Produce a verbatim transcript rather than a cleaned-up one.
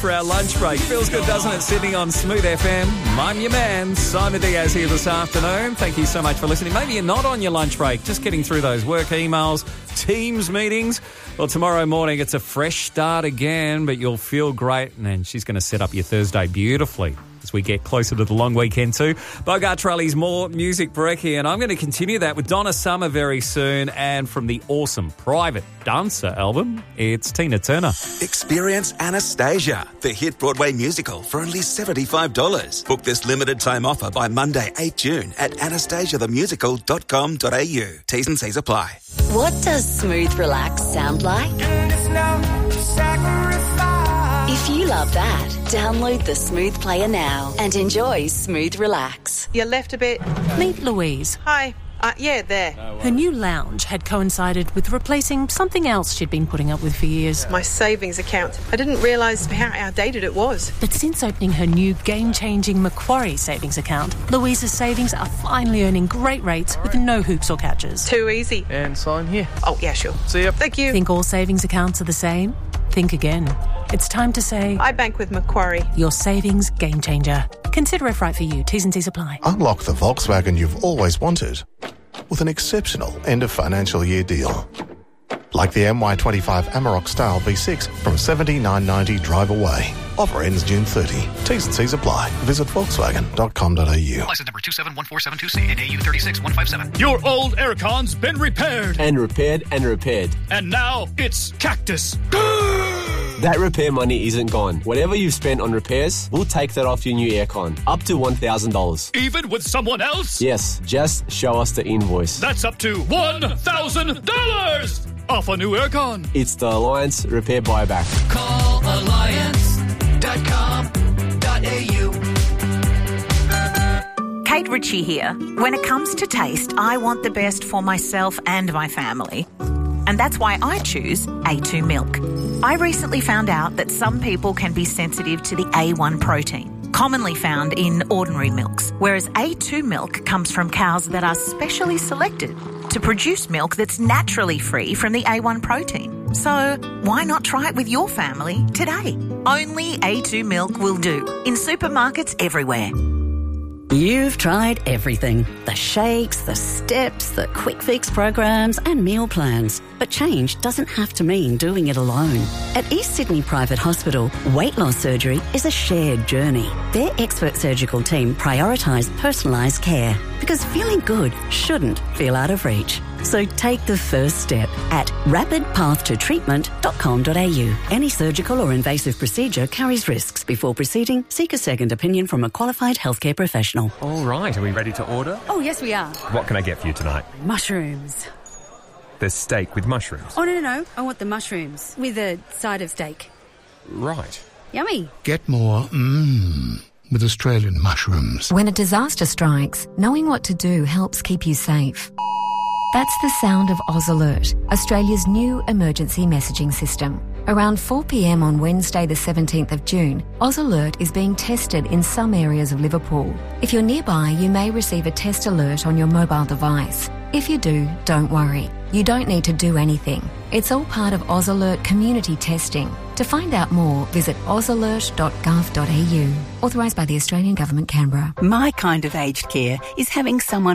For our lunch break. Feels good, doesn't it? Sydney on Smooth F M. I'm your man, Simon Diaz here this afternoon. Thank you so much for listening. Maybe you're not on your lunch break, just getting through those work emails, Teams meetings. Well, tomorrow morning it's a fresh start again, but you'll feel great. And she's going to set up your Thursday beautifully as we get closer to the long weekend too. Bogart Trulli's more music brekkie, and I'm going to continue that with Donna Summer very soon. And from the awesome Private Dancer album, it's Tina Turner. Experience Anastasia, the hit Broadway musical, for only seventy-five dollars. Book this limited time offer by Monday, eighth of June at anastasia the musical dot com dot a u. T's and C's apply. What does smooth relax sound like? If you love that, download the Smooth Player now and enjoy Smooth Relax. You left a bit. Meet Louise. Hi. Uh, yeah, there. Her new lounge had coincided with replacing something else she'd been putting up with for years. My savings account. I didn't realise how outdated it was. But since opening her new game-changing Macquarie savings account, Louise's savings are finally earning great rates with no hoops or catches. Too easy. And sign here. Oh, yeah, sure. See ya. Thank you. Think all savings accounts are the same? Think again. It's time to say... I bank with Macquarie. Your savings game changer. Consider if right for you. T's and C's apply. Unlock the Volkswagen you've always wanted with an exceptional end-of-financial year deal. Like the M Y twenty-five Amarok Style V six from seventy-nine ninety drive away. Offer ends June thirtieth. T's and C's apply. Visit volkswagen dot com dot a u. License number two seven one four seven two C and A U three six one five seven. Your old aircon's been repaired. And repaired and repaired. And now it's Cactus. That repair money isn't gone. Whatever you've spent on repairs, we'll take that off your new aircon. Up to one thousand dollars. Even with someone else? Yes, just show us the invoice. That's up to one thousand dollars off a new aircon. It's the Alliance Repair Buyback. Call alliance dot com dot a u. Kate Ritchie here. When it comes to taste, I want the best for myself and my family. And that's why I choose A two milk. I recently found out that some people can be sensitive to the A one protein, commonly found in ordinary milks, whereas A two milk comes from cows that are specially selected to produce milk that's naturally free from the A one protein. So why not try it with your family today? Only A two milk will do, in supermarkets everywhere. You've tried everything. The shakes, the steps, the quick fix programs and meal plans. But change doesn't have to mean doing it alone. At East Sydney Private Hospital, weight loss surgery is a shared journey. Their expert surgical team prioritise personalised care because feeling good shouldn't feel out of reach. So take the first step at rapid path to treatment dot com dot a u. Any surgical or invasive procedure carries risks. Before proceeding, seek a second opinion from a qualified healthcare professional. All right, are we ready to order? Oh, yes, we are. What can I get for you tonight? Mushrooms. There's steak with mushrooms. Oh, no, no, no. I want the mushrooms with a side of steak. Right. Yummy. Get more mmm with Australian mushrooms. When a disaster strikes, knowing what to do helps keep you safe. That's the sound of Oz Alert, Australia's new emergency messaging system. Around four p m on Wednesday the seventeenth of June, Oz Alert is being tested in some areas of Liverpool. If you're nearby, you may receive a test alert on your mobile device. If you do, don't worry. You don't need to do anything. It's all part of Oz Alert community testing. To find out more, visit oz alert dot gov dot a u. Authorised by the Australian Government, Canberra. My kind of aged care is having someone